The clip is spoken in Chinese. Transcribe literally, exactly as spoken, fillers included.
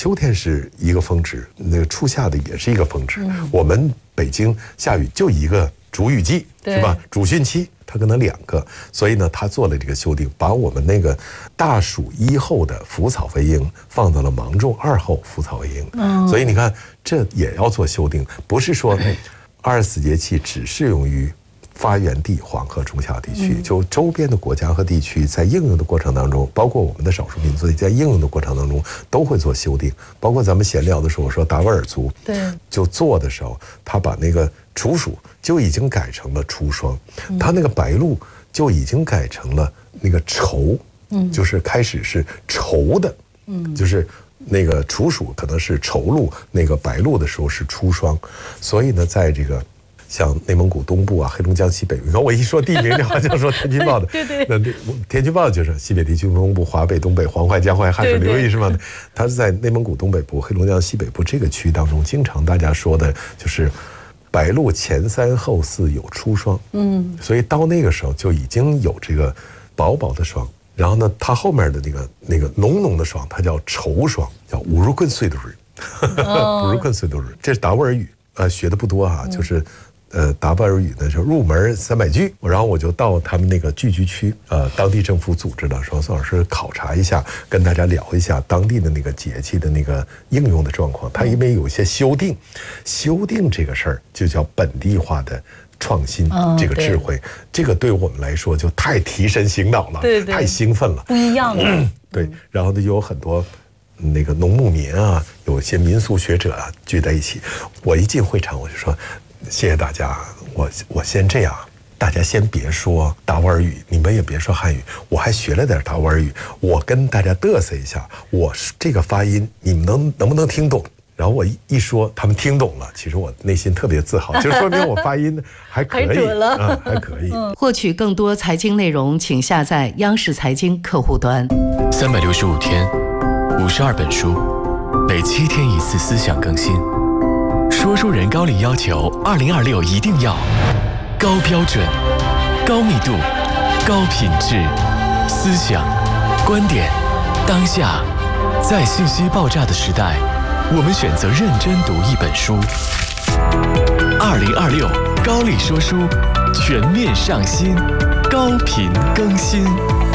秋天是一个峰值，那个初夏的也是一个峰值。嗯、我们北京下雨就一个主雨季，是吧？主汛期它可能两个，所以呢，他做了这个修订，把我们那个大暑一后的腐草为蠅放到了芒种二后腐草为蠅。嗯，所以你看，这也要做修订，不是说二十四节气只适用于发源地黄河中下地区，就周边的国家和地区在应用的过程当中，包括我们的少数民族在应用的过程当中都会做修订。包括咱们闲聊的时候说达斡尔族，对，就做的时候，他把那个处暑就已经改成了初霜，他那个白露就已经改成了那个稠，嗯，就是开始是稠的，嗯，就是那个处暑可能是稠露，那个白露的时候是初霜，所以呢，在这个。像内蒙古东部啊、黑龙江西北，你看我一说地名，就好像说天气报的。对对。那天气报就是西北地区、东部、华北、东北、黄淮、江淮、汉水流域是吗？它是在内蒙古东北部、黑龙江西北部这个区当中，经常大家说的就是白露前三后四有初霜。嗯。所以到那个时候就已经有这个薄薄的霜，然后呢，它后面的那个那个浓浓的霜，它叫稠霜，叫五如棍碎的蕊，五如棍碎的蕊，这是达斡尔语，呃，学的不多啊，就是。呃，达斡尔语呢，就入门三百句，然后我就到他们那个聚居区，呃，当地政府组织的，说宋老师考察一下，跟大家聊一下当地的那个节气的那个应用的状况。它因为有一些修订，修订这个事儿就叫本地化的创新，哦、这个智慧，这个对我们来说就太提神醒脑了，对对，太兴奋了， 不一样的。嗯、 对，然后呢，有很多。那个农牧民啊，有一些民俗学者啊聚在一起。我一进会场，我就说：“谢谢大家，我我先这样，大家先别说达斡尔语，你们也别说汉语，我还学了点达斡尔语，我跟大家嘚瑟一下，我这个发音你们能能不能听懂？”然后我一说，他们听懂了，其实我内心特别自豪，就说明我发音还可以，还准了，嗯，还可以。嗯、 获取更多财经内容，请下载央视财经客户端。 三百六十五天。五十二本书，每七天一次思想更新。说书人高丽要求，二零二六一定要高标准、高密度、高品质，思想、观点，当下，在信息爆炸的时代，我们选择认真读一本书。二零二六高丽说书全面上新，高频更新。